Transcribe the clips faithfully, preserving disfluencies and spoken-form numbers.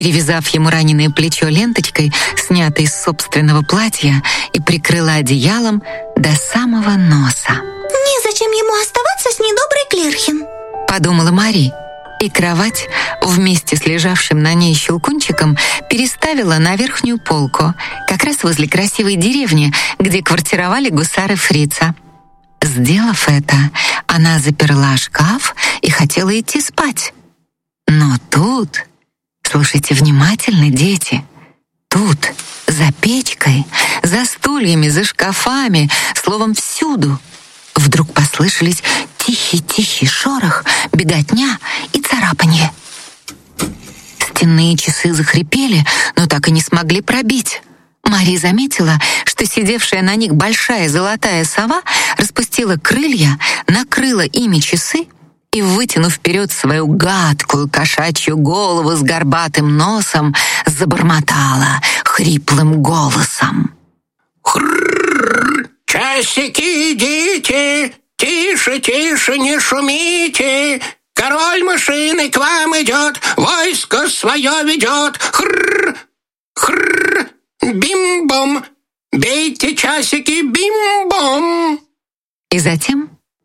перевязав ему раненое плечо ленточкой, снятой с собственного платья, и прикрыла одеялом до самого носа. «Незачем ему оставаться с недоброй Клерхин», — подумала Мари, и кровать вместе с лежавшим на ней щелкунчиком переставила на верхнюю полку, как раз возле красивой деревни, где квартировали гусары Фрица. Сделав это, она заперла шкаф и хотела идти спать. Но тут, слушайте внимательно, дети, тут, за печкой, за стульями, за шкафами, словом, всюду, вдруг послышались тихий-тихий шорох, беготня и царапанье. Стенные часы захрипели, но так и не смогли пробить. Мари заметила, что сидевшая на них большая золотая сова распустила крылья, накрыла ими часы и, вытянув вперед свою гадкую кошачью голову с горбатым носом, забормотала хриплым голосом. «Хрррр! Часики идите! Тише, тише, не шумите! Король машины к вам идет, войско свое ведет! Хрррр! Хрррр! Бим-бом! Бейте часики, бим-бом!» И затем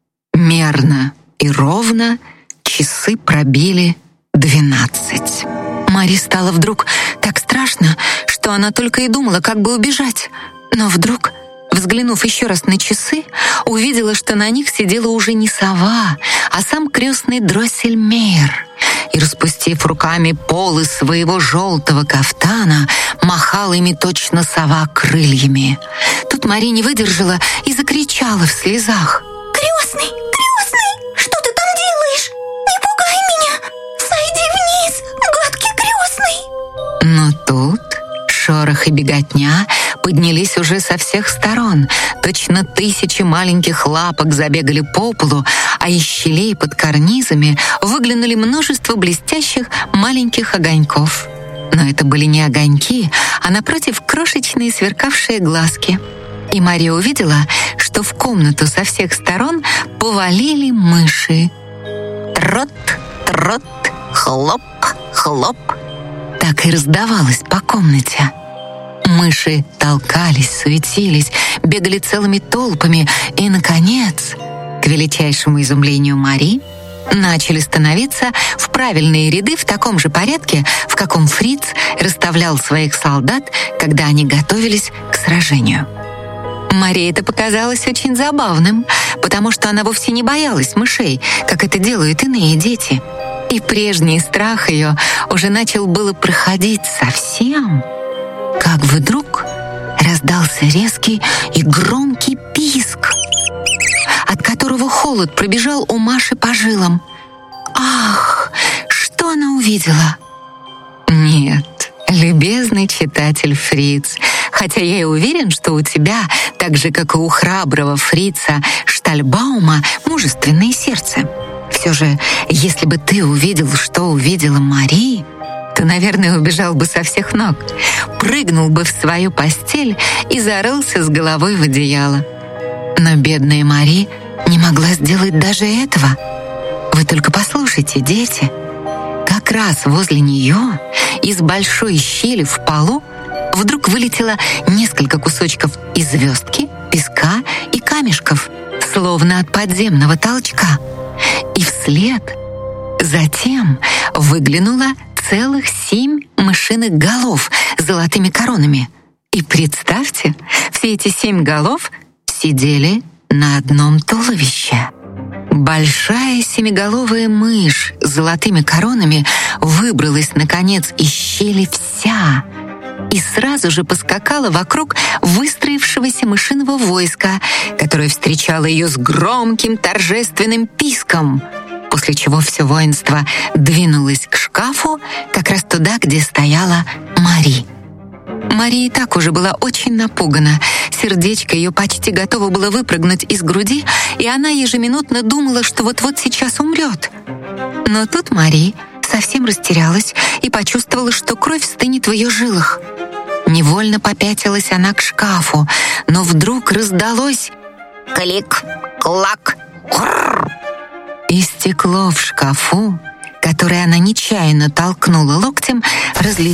мерно и ровно часы пробили двенадцать. Мари стало вдруг так страшно, что она только и думала, как бы убежать. Но вдруг, взглянув еще раз на часы, увидела, что на них сидела уже не сова, а сам крестный Дроссельмейр. И, распустив руками полы своего желтого кафтана, махал ими точно сова крыльями. Тут Мари не выдержала и закричала в слезах. «Крестный, крестный, что ты там делаешь? Не пугай меня! Сойди вниз, гадкий крестный!» Но тут шорох и беготня поднялись уже со всех сторон. Точно тысячи маленьких лапок забегали по полу, а из щелей под карнизами выглянули множество блестящих маленьких огоньков. Но это были не огоньки, а напротив крошечные сверкавшие глазки. И Мария увидела, что в комнату со всех сторон повалили мыши. Трот, трот, хлоп, хлоп. Так и раздавалось по комнате. Мыши толкались, суетились, бегали целыми толпами и, наконец, к величайшему изумлению Мари, начали становиться в правильные ряды в таком же порядке, в каком Фриц расставлял своих солдат, когда они готовились к сражению. Мари это показалось очень забавным, потому что она вовсе не боялась мышей, как это делают иные дети. И прежний страх ее уже начал было проходить совсем, как вдруг раздался резкий и громкий писк, от которого холод пробежал у Маши по жилам. Ах, что она увидела? Нет, любезный читатель Фриц, хотя я и уверен, что у тебя, так же, как и у храброго Фрица Штальбаума, мужественное сердце. Все же, если бы ты увидел, что увидела Мари, то, наверное, убежал бы со всех ног, прыгнул бы в свою постель и зарылся с головой в одеяло. Но бедная Мари не могла сделать даже этого. Вы только послушайте, дети. Как раз возле нее из большой щели в полу вдруг вылетело несколько кусочков из звездки, песка и камешков, словно от подземного толчка. И вслед затем выглянуло целых семь мышиных голов с золотыми коронами. И представьте, все эти семь голов сидели на одном туловище. Большая семиголовая мышь с золотыми коронами выбралась, наконец, из щели вся и сразу же поскакала вокруг выстроившегося мышиного войска, которое встречало ее с громким торжественным писком, после чего все воинство двинулось к шкафу, как раз туда, где стояла Мари. Мари и так уже была очень напугана. Сердечко ее почти готово было выпрыгнуть из груди, и она ежеминутно думала, что вот-вот сейчас умрет. Но тут Мари совсем растерялась и почувствовала, что кровь стынет в ее жилах. Невольно попятилась она к шкафу, но вдруг раздалось клик, клак, хрррр. И стекло в шкафу, который она нечаянно толкнула локтем, разлетелся